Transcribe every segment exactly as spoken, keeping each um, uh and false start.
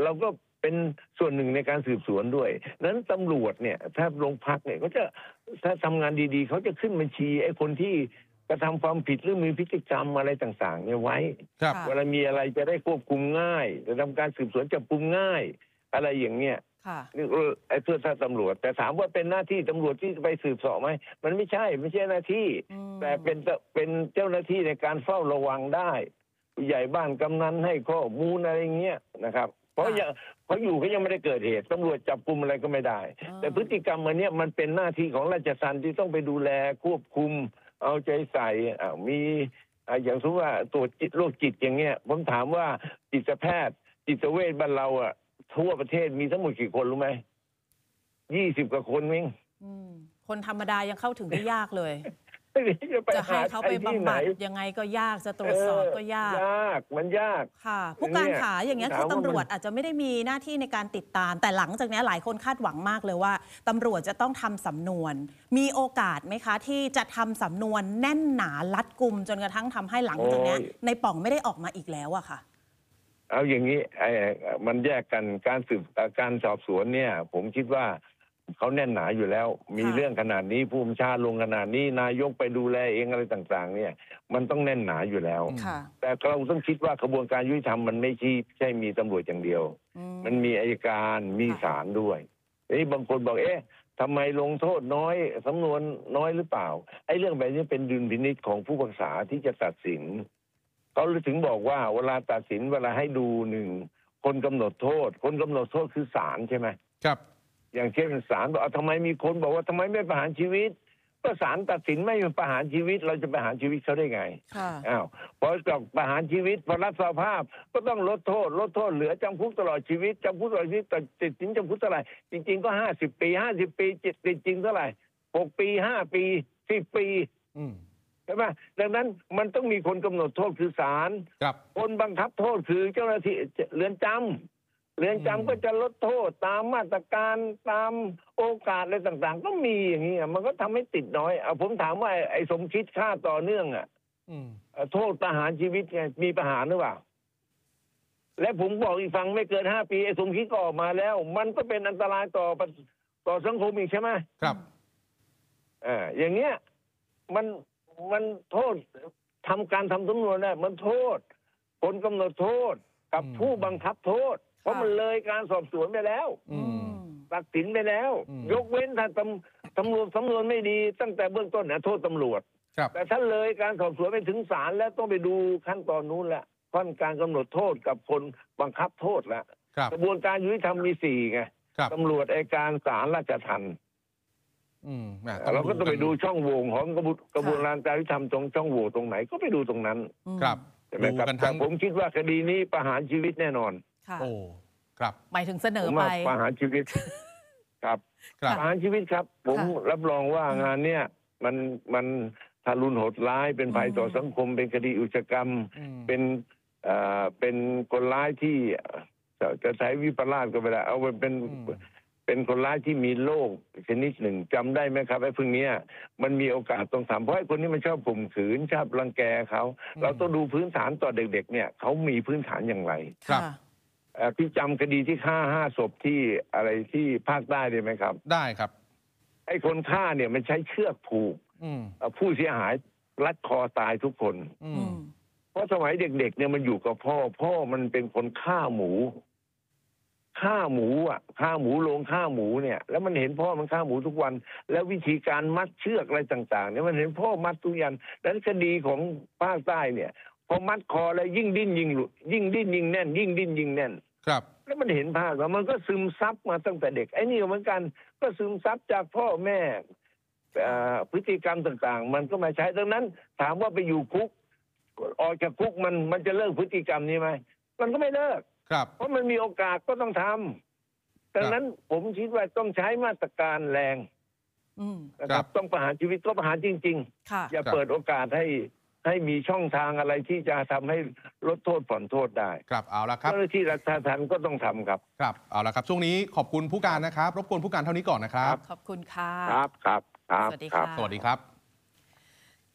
เราก็เป็นส่วนหนึ่งในการสืบสวนด้วยนั้นตำรวจเนี่ยถ้าโรงพักเนี่ยก็จะถ้าทำงานดีๆเขาจะขึ้นบัญชีไอ้คนที่กระทำความผิดหรือมีพฤติกรรมอะไรต่างๆเนี่ยไว้เวลามีอะไรจะได้ควบคุมง่ายจะทำการสืบสวนจับกุมง่ายอะไรอย่างเงี้ยนี่ไอ้เพื่อถ้าตำรวจแต่ถามว่าเป็นหน้าที่ตำรวจที่ไปสืบสอบไหมมันไม่ใช่ไม่ใช่หน้าที่แต่เป็นเป็นเจ้าหน้าที่ในการเฝ้าระวังได้ผู้ใหญ่บ้านกำนันให้ข้อมูลอะไรเงี้ยนะครับเพราะยังเพราะอยู่เขายังไม่ได้เกิดเหตุตำรวจจับกุมอะไรก็ไม่ได้แต่พฤติกรรมอันนี้มันเป็นหน้าที่ของราชทัณฑ์ที่ต้องไปดูแลควบคุมเอาใจใส่มีอย่างเช่นว่าตรวจจิตโรคจิตอย่างเงี้ยผมถามว่าจิตแพทย์จิตเวชบ้านเราอ่ะทั่วประเทศมีทั้งหมดกี่คนรู้ไหมยี่สิบกว่าคนเองคนธรรมดายังเข้าถึงได้ยากเลยจะให้เขาไปบำบัดยังไงก็ยากจะตรวจสอบก็ยากยากมันยากค่ะผู้การขาอย่างเงี้ยคือตำรวจอาจจะไม่ได้มีหน้าที่ในการติดตามแต่หลังจากนี้หลายคนคาดหวังมากเลยว่าตำรวจจะต้องทำสำนวนมีโอกาสไหมคะที่จะทำสำนวนแน่นหนารัดกุมจนกระทั่งทำให้หลังจากนี้ในป่องไม่ได้ออกมาอีกแล้วอะค่ะเอาอย่างนี้ไอ้มันแยกกันการสืบการสอบสวนเนี่ยผมคิดว่าเขาแน่นหนาอยู่แล้วมีเรื่องขนาดนี้ผู้บัญชาลงขนาดนี้นายกไปดูแลเองอะไรต่างๆเนี่ยมันต้องแน่นหนาอยู่แล้วแต่เราต้องคิดว่ากระบวนการยุติธรรมมันไม่ใช่มีตำรวจอย่างเดียวมันมีอัยการมีศาลด้วยไอ้บางคนบอกเอ๊ะทำไมลงโทษน้อยสำนวนน้อยหรือเปล่าไอ้เรื่องแบบนี้เป็นดุลพินิจของผู้พิพากษาที่จะตัดสินเขาถึงบอกว่าเวลาตัดสินเวลาให้ดูหนึ่งคนกำหนดโทษคนกำหนดโทษคือศาลใช่ไหมครับอย่างเช่นศาลบอกทำไมมีคนบอกว่าทำไมไม่ประหารชีวิตก็ศาลตัดสินไม่ประหารชีวิตเราจะประหารชีวิตเขาได้ไงอ้าวพอจบประหารชีวิตพอรับสภาพก็ต้องลดโทษลดโทษเหลือจำคุกตลอดชีวิตจำคุกตลอดชีวิตติดสินจำคุกเท่าไหร่จริงๆก็ห้าสิบปีห้าสิบปีติดจริงเท่าไหร่หกปีห้าปีสิบปีใช่ไหมดังนั้นมันต้องมีคนกำหนดโทษคือศาลคนบังคับโทษคือเจ้าหน้าที่เรือนจำเรือนจำก็จะลดโทษตามมาตรการตามโอกาสอะไรต่างๆก็มีอย่างนี้มันก็ทำให้ติดน้อยเอาผมถามว่าไอ้สมคิดฆ่าต่อเนื่องอ่ะโทษประหารชีวิตไงมีประหารหรือเปล่าและผมบอกอีกฝั่งไม่เกินห้าปีไอ้สมคิดก็ออกมาแล้วมันก็เป็นอันตรายต่อต่อสังคมอีกใช่ไหมครับอ่าอย่างเงี้ยมันมันโทษทำการทำสำนวนเนี่ยมันโทษคนกำหนดโทษกับผู้บังคับโทษเพราะมันเลยการสอบสวนไปแล้วตัดสินไปแล้วยกเว้นถ้าตำตำรวจสำนวนไม่ดีตั้งแต่เบื้องต้นนะโทษตำรวจแต่ถ้าเลยการสอบสวนไปถึงศาลแล้วต้องไปดูขั้นตอนนู้นแหละขั้นการกำหนดโทษกับคนบังคับโทษแล้วกระบวนการยุติธรรมมีสี่ไงตำรวจอัยการศาลราชทัณฑ์เราก็ต้องไปดูช่องโหว่ของกระบวนกระบวนการยุติธรรมตรงช่องโหว่ตรงไหนก็ไปดูตรงนั้นครับใช่ไหมครับแต่ผมคิดว่าคดีนี้ประหารชีวิตแน่นอนโอ้ครับหมายถึงเสนอไปประหารชีวิตครับประหารชีวิตครับผมรับรองว่างานเนี้ยมันมันทารุณโหดร้ายเป็นภัยต่อสังคมเป็นคดีอุกชะกรรมเป็นเอ่อเป็นคนร้ายที่จะใช้วิปลาสก็ไม่ได้เอาไปเป็นเป็นคนร้ายที่มีโรคชนิดหนึ่งจำได้ไหมครับไอ้พวกนี้มันมีโอกาสต้องทำเพราะไอ้คนนี้มันชอบข่มขืนชอบรังแกเขาเราต้องดูพื้นฐานต่อเด็กๆเนี่ยเขามีพื้นฐานอย่างไรครับพี่จำคดีที่ฆ่าห้าศพที่อะไรที่ภาคใต้ได้ไหมครับได้ครับไอ้คนฆ่าเนี่ยมันใช้เชือกผูกผู้เสียหายรัดคอตายทุกคนเพราะสมัยเด็กๆเนี่ยมันอยู่กับพ่อพ่อมันเป็นคนฆ่าหมูฆ่าหมูอ่ะฆ่าหมูโรงฆ่าหมูเนี่ยแล้วมันเห็นพ่อมันฆ่าหมูทุกวันแล้ววิธีการมัดเชือกอะไรต่างๆเนี่ยมันเห็นพ่อมัดทุกอย่างแล้วคดีของภาคใต้เนี่ยพอมัดคอแล้วยิ่งดิ้นยิ่งหลุดยิ่งดิ้นยิ่งแน่นยิ่งดิ้นยิ่งแน่นครับแล้วมันเห็นภาพแล้วมันก็ซึมซับมาตั้งแต่เด็กไอ้นี่เหมือนกันก็ซึมซับจากพ่อแม่พฤติกรรมต่างๆมันก็มาใช้ดังนั้นถามว่าไปอยู่คุกออกจากคุกมันมันจะเลิกพฤติกรรมนี้ไหมมันก็ไม่เลิกเพราะมันมีโอกาสก็ต้องทำดังนั้นผมคิดว่าต้องใช้มาตรการแรงนะครับต้องประหารชีวิตก็ประหารจริงๆอย่าเปิดโอกาสให้ให้มีช่องทางอะไรที่จะทำให้ลดโทษผ่อนโทษได้ครับเอาละครับเจ้าหน้าที่รัฐทัณฑ์ก็ต้องทำครับครับเอาละครับช่วงนี้ขอบคุณผู้การนะครับรบกวนผู้การเท่านี้ก่อนนะครับขอบคุณค่ะครับครับสวัสดีครับสวัสดีครับ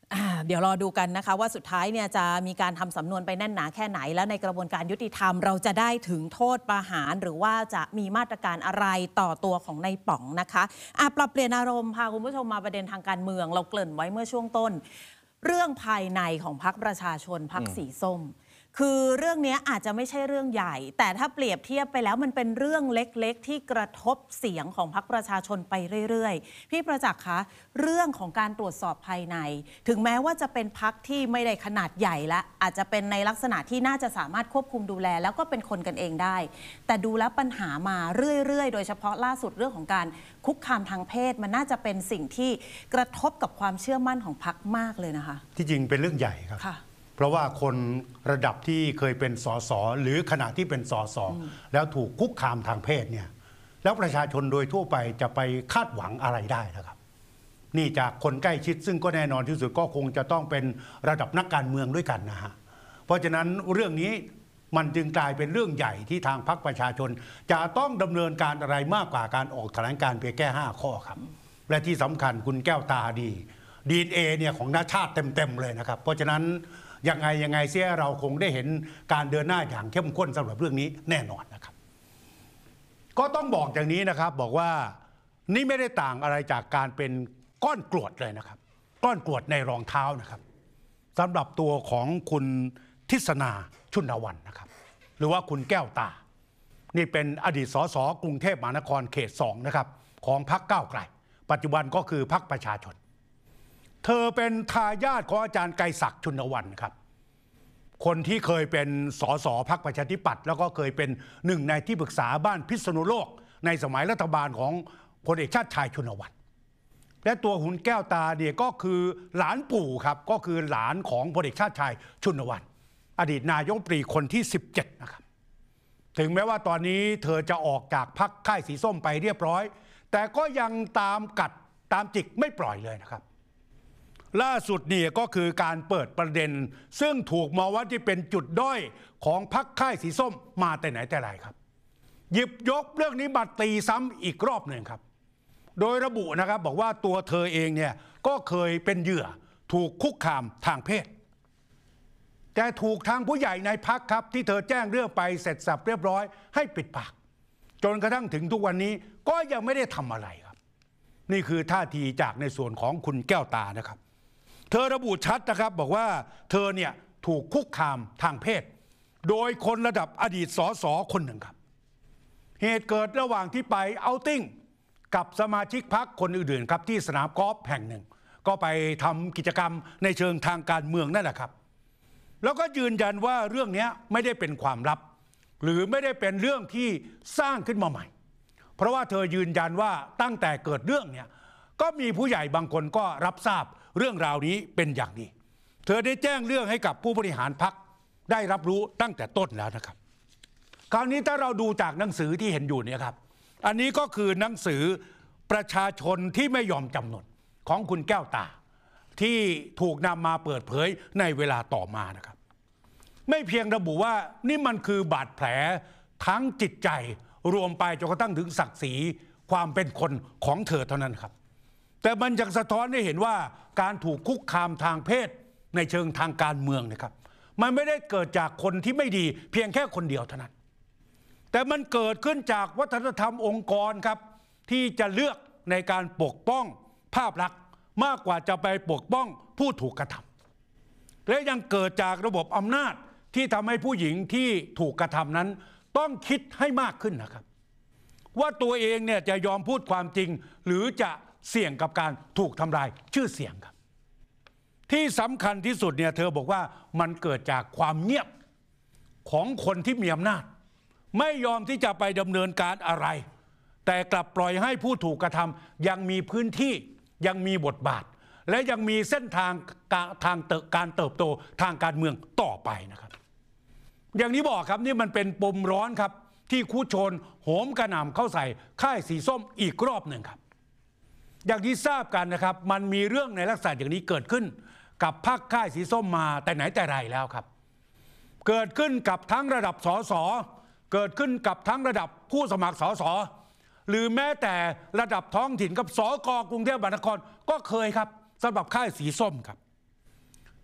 เดี๋ยวรอดูกันนะคะว่าสุดท้ายเนี่ยจะมีการทำสำนวนไปแน่นหนาแค่ไหนและในกระบวนการยุติธรรมเราจะได้ถึงโทษประหารหรือว่าจะมีมาตรการอะไรต่อตัวของนายป๋องนะคะอ่ะปรับเปลี่ยนอารมณ์พาคุณผู้ชมมาประเด็นทางการเมืองเราเกริ่นไว้เมื่อช่วงต้นเรื่องภายในของพรรคประชาชนพรรคสีส้มคือเรื่องนี้อาจจะไม่ใช่เรื่องใหญ่แต่ถ้าเปรียบเทียบไปแล้วมันเป็นเรื่องเล็กๆที่กระทบเสียงของพรรคประชาชนไปเรื่อยๆพี่ประจักษ์คะเรื่องของการตรวจสอบภายในถึงแม้ว่าจะเป็นพรรคที่ไม่ได้ขนาดใหญ่และอาจจะเป็นในลักษณะที่น่าจะสามารถควบคุมดูแลแล้วก็เป็นคนกันเองได้แต่ดูแล้วปัญหามาเรื่อยๆโดยเฉพาะล่าสุดเรื่องของการคุกคามทางเพศมันน่าจะเป็นสิ่งที่กระทบกับความเชื่อมั่นของพรรคมากเลยนะคะที่จริงเป็นเรื่องใหญ่ครับเพราะว่าคนระดับที่เคยเป็นสสหรือขณะที่เป็นสสแล้วถูกคุกคามทางเพศเนี่ยแล้วประชาชนโดยทั่วไปจะไปคาดหวังอะไรได้นะครับนี่จากคนใกล้ชิดซึ่งก็แน่นอนที่สุดก็คงจะต้องเป็นระดับนักการเมืองด้วยกันนะฮะเพราะฉะนั้นเรื่องนี้มันจึงกลายเป็นเรื่องใหญ่ที่ทางพรรคประชาชนจะต้องดำเนินการอะไรมากกว่าการออกแถลงการณ์เพียงแค่ห้าข้อครับและที่สำคัญคุณแก้วตาดีดีเอ็นเอเนี่ยของชาติเต็มๆเลยนะครับเพราะฉะนั้นยังไงยังไงเสียเราคงได้เห็นการเดินหน้าอย่างเข้มข้นสำหรับเรื่องนี้แน่นอนนะครับก็ต้องบอกอย่างนี้นะครับบอกว่านี่ไม่ได้ต่างอะไรจากการเป็นก้อนกรวดเลยนะครับก้อนกรวดในรองเท้านะครับสำหรับตัวของคุณทิศนาชุนวันนะครับหรือว่าคุณแก้วตานี่เป็นอดีตสสกรุงเทพมหานครเขตสองนะครับของพรรคก้าวไกลปัจจุบันก็คือพรรคประชาชนเธอเป็นทายาทของอาจารย์ไกรศักดิ์ชุนวันครับคนที่เคยเป็นสสพรรคประชาธิปัตย์แล้วก็เคยเป็นหนึ่งในที่ปรึกษาบ้านพิษณุโลกในสมัยรัฐบาลของพลเอกชาติชายชุนวันและตัวหุ่นแก้วตาเนี่ยก็คือหลานปู่ครับก็คือหลานของพลเอกชาติชายชุนวันอดีตนายกรัฐมนตรีคนที่สิบเจ็ดนะครับถึงแม้ว่าตอนนี้เธอจะออกจากพรรคค่ายสีส้มไปเรียบร้อยแต่ก็ยังตามกัดตามจิกไม่ปล่อยเลยนะครับล่าสุดนี่ก็คือการเปิดประเด็นซึ่งถูกมองว่าที่เป็นจุดด้อยของพรรคค่ายสีส้มมาแต่ไหนแต่ไรครับหยิบยกเรื่องนี้มาตีซ้ำอีกรอบหนึ่งครับโดยระบุนะครับบอกว่าตัวเธอเองเนี่ยก็เคยเป็นเหยื่อถูกคุกคามทางเพศแต่ถูกทางผู้ใหญ่ในพรรคครับที่เธอแจ้งเรื่องไปเสร็จสับเรียบร้อยให้ปิดปากจนกระทั่งถึงทุกวันนี้ก็ยังไม่ได้ทำอะไรครับนี่คือท่าทีจากในส่วนของคุณแก้วตานะครับเธอระบุชัดนะครับบอกว่าเธอเนี่ยถูกคุกคามทางเพศโดยคนระดับอดีตสสคนหนึ่งครับเหตุเกิดระหว่างที่ไปเอาท์ติ้งกับสมาชิกพรรคคนอื่นๆครับที่สนามกอล์ฟแห่งหนึ่งก็ไปทำกิจกรรมในเชิงทางการเมืองนั่นแหละครับแล้วก็ยืนยันว่าเรื่องนี้ไม่ได้เป็นความลับหรือไม่ได้เป็นเรื่องที่สร้างขึ้นมาใหม่เพราะว่าเธอยืนยันว่าตั้งแต่เกิดเรื่องเนี่ยก็มีผู้ใหญ่บางคนก็รับทราบเรื่องราวนี้เป็นอย่างดีเธอได้แจ้งเรื่องให้กับผู้บริหารพรรคได้รับรู้ตั้งแต่ต้นแล้วนะครับคราวนี้ถ้าเราดูจากหนังสือที่เห็นอยู่เนี่ยครับอันนี้ก็คือหนังสือประชาชนที่ไม่ยอมจำนนของคุณแก้วตาที่ถูกนำมาเปิดเผยในเวลาต่อมานะครับไม่เพียงระบุว่านี่มันคือบาดแผลทั้งจิตใจรวมไปจนกระทั่งถึงศักดิ์ศรีความเป็นคนของเธอเท่านั้นครับแต่มันยังสะท้อนให้เห็นว่าการถูกคุกคามทางเพศในเชิงทางการเมืองนะครับมันไม่ได้เกิดจากคนที่ไม่ดีเพียงแค่คนเดียวเท่านั้นแต่มันเกิดขึ้นจากวัฒนธรรมองค์กรครับที่จะเลือกในการปกป้องภาพลักษณ์มากกว่าจะไปปกป้องผู้ถูกกระทำและยังเกิดจากระบบอำนาจที่ทำให้ผู้หญิงที่ถูกกระทำนั้นต้องคิดให้มากขึ้นนะครับว่าตัวเองเนี่ยจะยอมพูดความจริงหรือจะเสี่ยงกับการถูกทำลายชื่อเสียงครับที่สำคัญที่สุดเนี่ยเธอบอกว่ามันเกิดจากความเงียบของคนที่มีอำนาจไม่ยอมที่จะไปดำเนินการอะไรแต่กลับปล่อยให้ผู้ถูกกระทำยังมีพื้นที่ยังมีบทบาทและยังมีเส้นทางทางการเติบโตทางการเมืองต่อไปนะครับอย่างนี้บอกครับนี่มันเป็นปมร้อนครับที่คู่โจรโหมกระหน่ำเข้าใส่ค่ายสีส้มอีกรอบหนึ่งครับอย่างที่ทราบกันนะครับมันมีเรื่องในลักษณะอย่างนี้เกิดขึ้นกับพรรคค่ายสีส้มมาแต่ไหนแต่ไรแล้วครับเกิดขึ้นกับทั้งระดับสสเกิดขึ้นกับทั้งระดับผู้สมัครสสหรือแม้แต่ระดับท้องถิ่นกับสกกรุงเทพมหานครก็เคยครับสำหรับค่ายสีส้มครับ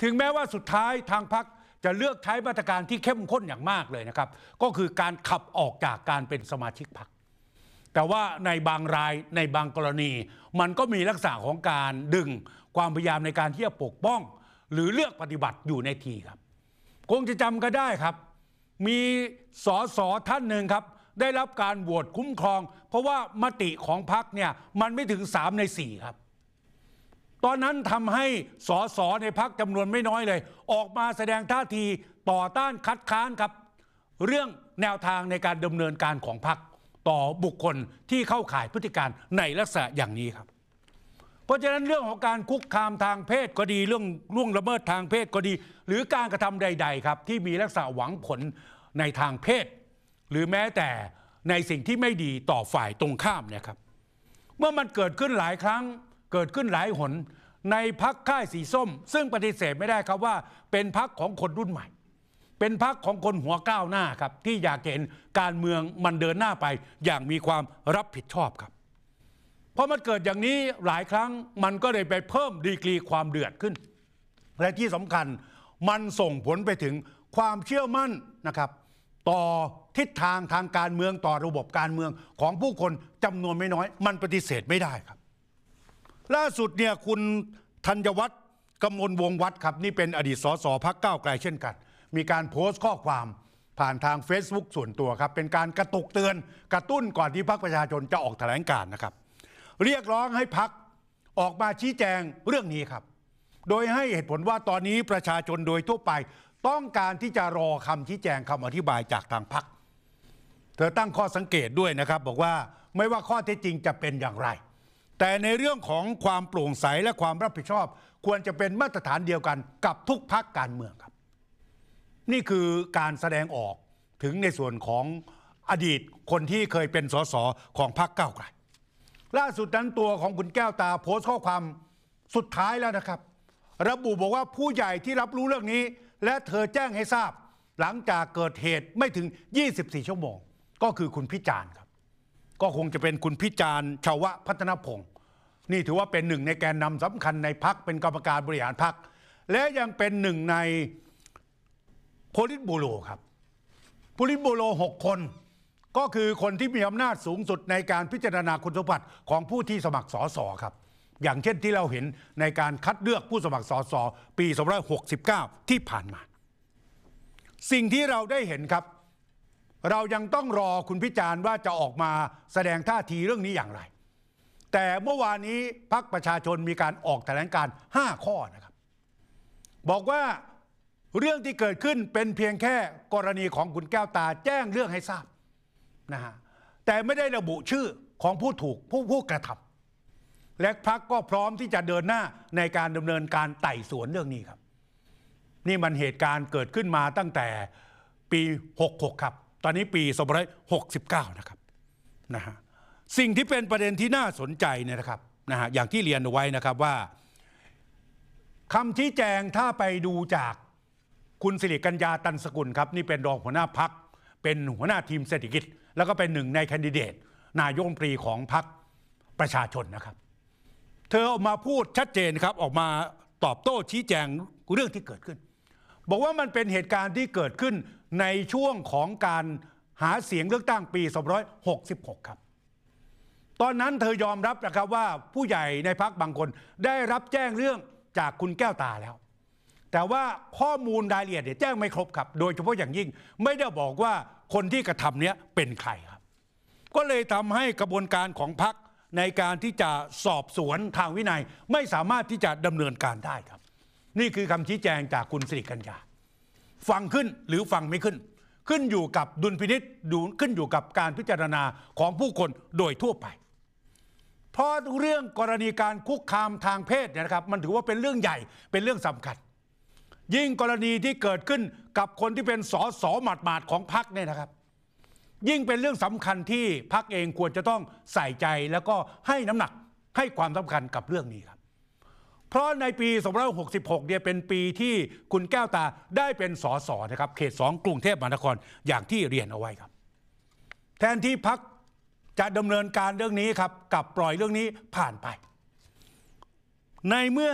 ถึงแม้ว่าสุดท้ายทางพรรคจะเลือกใช้มาตรการที่เข้มข้นอย่างมากเลยนะครับก็คือการขับออกจากการเป็นสมาชิกพรรคแต่ว่าในบางรายในบางกรณีมันก็มีลักษณะของการดึงความพยายามในการที่จะปกป้องหรือเลือกปฏิบัติอยู่ในทีครับคงจะจำก็ได้ครับมีสสท่านหนึ่งครับได้รับการโหวตคุ้มครองเพราะว่ามติของพรรคเนี่ยมันไม่ถึงสามในสี่ครับตอนนั้นทำให้สสในพรรคจำนวนไม่น้อยเลยออกมาแสดงท่าทีต่อต้านคัดค้านครับเรื่องแนวทางในการดำเนินการของพรรคต่อบุคคลที่เข้าข่ายพฤติการในลักษณะอย่างนี้ครับเพราะฉะนั้นเรื่องของการคุกคามทางเพศก็ดีเรื่องล่วงละเมิดทางเพศก็ดีหรือการกระทำใดๆครับที่มีลักษณะหวังผลในทางเพศหรือแม้แต่ในสิ่งที่ไม่ดีต่อฝ่ายตรงข้ามเนี่ยครับเมื่อมันเกิดขึ้นหลายครั้งเกิดขึ้นหลายหนในพรรคค่ายสีส้มซึ่งปฏิเสธไม่ได้ครับว่าเป็นพรรคของคนรุ่นใหม่เป็นพรรคของคนหัวก้าวหน้าครับที่อยากเห็นการเมืองมันเดินหน้าไปอย่างมีความรับผิดชอบครับเพราะมันเกิดอย่างนี้หลายครั้งมันก็เลยไปเพิ่มดีกรีความเดือดขึ้นและที่สำคัญมันส่งผลไปถึงความเชื่อมั่นนะครับต่อทิศทางทางการเมืองต่อระบบการเมืองของผู้คนจำนวนไม่น้อยมันปฏิเสธไม่ได้ครับล่าสุดเนี่ยคุณธัญวัฒน์กมลวงศ์วัฒน์ครับนี่เป็นอดีตสสพรรคก้าวไกลเช่นกันมีการโพสต์ข้อความผ่านทาง Facebook ส่วนตัวครับเป็นการกระตุกเตือนกระตุ้นก่อนที่พรรคประชาชนจะออกแถลงการณ์นะครับเรียกร้องให้พรรคออกมาชี้แจงเรื่องนี้ครับโดยให้เหตุผลว่าตอนนี้ประชาชนโดยทั่วไปต้องการที่จะรอคำชี้แจงคำอธิบายจากทางพรรคเธอตั้งข้อสังเกตด้วยนะครับบอกว่าไม่ว่าข้อเท็จจริงจะเป็นอย่างไรแต่ในเรื่องของความโปร่งใสและความรับผิดชอบควรจะเป็นมาตรฐานเดียวกันกับทุกพรรคการเมืองครับนี่คือการแสดงออกถึงในส่วนของอดีตคนที่เคยเป็นสสของพรรคก้าวไกลล่าสุดนั้นตัวของคุณแก้วตาโพสต์ข้อความสุดท้ายแล้วนะครับระบุบอกว่าผู้ใหญ่ที่รับรู้เรื่องนี้และเธอแจ้งให้ทราบหลังจากเกิดเหตุไม่ถึงยี่สิบสี่ชั่วโมงก็คือคุณพิจารณ์ครับก็คงจะเป็นคุณพิจารณ์ชาวพัฒนพงศ์นี่ถือว่าเป็นหนึ่งในแกนนำสำคัญในพรรคเป็นกรรมการบริหารพรรคและยังเป็นหนึ่งในโพลิตบูโรครับโพลิตบูโรหกคนก็คือคนที่มีอำนาจสูงสุดในการพิจารณาคุณสมบัติของผู้ที่สมัครสสครับอย่างเช่นที่เราเห็นในการคัดเลือกผู้สมัครสสปีสองพันห้าร้อยหกสิบเก้าที่ผ่านมาสิ่งที่เราได้เห็นครับเรายังต้องรอคุณพิจารณ์ว่าจะออกมาแสดงท่าทีเรื่องนี้อย่างไรแต่เมื่อวานนี้พรรคประชาชนมีการออกแถลงการณ์ห้าข้อนะครับบอกว่าเรื่องที่เกิดขึ้นเป็นเพียงแค่กรณีของคุณแก้วตาแจ้งเรื่องให้ทราบนะฮะแต่ไม่ได้ระบุชื่อของผู้ถูกผู้ผู้กระทำและพรรคก็พร้อมที่จะเดินหน้าในการดำเนินการไต่สวนเรื่องนี้ครับนี่มันเหตุการณ์เกิดขึ้นมาตั้งแต่ปีหกสิบหกครับตอนนี้ปีสองพันห้าร้อยหกสิบเก้านะครับนะฮะสิ่งที่เป็นประเด็นที่น่าสนใจเนี่ยนะครับนะฮะอย่างที่เรียนเอาไว้นะครับว่าคำชี้แจงถ้าไปดูจากคุณสิริกัญญาตันสกุลครับนี่เป็นรองหัวหน้าพรรคเป็นหัวหน้าทีมเศรษฐกิจแล้วก็เป็นหนึ่งในแคนดิเดตนายกรัฐมนตรีของพรรคประชาชนนะครับเธอออกมาพูดชัดเจนครับออกมาตอบโต้ชี้แจงเรื่องที่เกิดขึ้นบอกว่ามันเป็นเหตุการณ์ที่เกิดขึ้นในช่วงของการหาเสียงเลือกตั้งปีสองพันห้าร้อยหกสิบหกครับตอนนั้นเธอยอมรับนะครับว่าผู้ใหญ่ในพรรคบางคนได้รับแจ้งเรื่องจากคุณแก้วตาแล้วแต่ว่าข้อมูลรายละเอียดเนี่ยแจ้งไม่ครบครับโดยเฉพาะอย่างยิ่งไม่ได้บอกว่าคนที่กระทำเนี้ยเป็นใครครับก็เลยทำให้กระบวนการของพรรคในการที่จะสอบสวนทางวินัยไม่สามารถที่จะดำเนินการได้ครับนี่คือคำชี้แจงจากคุณสิริกัญญาฟังขึ้นหรือฟังไม่ขึ้นขึ้นอยู่กับดุลพินิจดูขึ้นอยู่กับการพิจารณาของผู้คนโดยทั่วไปเพราะเรื่องกรณีการคุกคามทางเพศเนี่ยนะครับมันถือว่าเป็นเรื่องใหญ่เป็นเรื่องสำคัญยิ่งกรณีที่เกิดขึ้นกับคนที่เป็นสสหมาดๆของพรรคเนี่ยนะครับยิ่งเป็นเรื่องสำคัญที่พรรคเองควรจะต้องใส่ใจแล้วก็ให้น้ำหนักให้ความสำคัญกับเรื่องนี้ครับเพราะในปีสองพันห้าร้อยหกสิบหกเนี่ยเป็นปีที่คุณแก้วตาได้เป็นสสนะครับเขตสองกรุงเทพมหานครอย่างที่เรียนเอาไว้ครับแทนที่พรรคจะดำเนินการเรื่องนี้ครับกลับปล่อยเรื่องนี้ผ่านไปในเมื่อ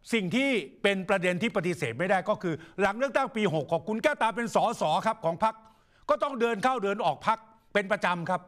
สิ่งที่เป็นประเด็นที่ปฏิเสธไม่ได้ก็คือหลังเลือกตั้งปีหกของคุณแก้วตาเป็นสสครับของพรรคก็ต้องเดินเข้าเดินออกพรรคเป็นประจำครับ